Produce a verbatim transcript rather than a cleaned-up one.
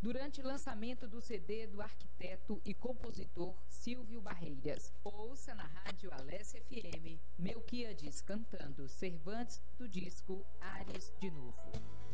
durante o lançamento do C D do arquiteto e compositor Silvio Barreiras. Ouça na Rádio Alesse F M, Melquiades cantando Cervantes do disco Ares de Novo.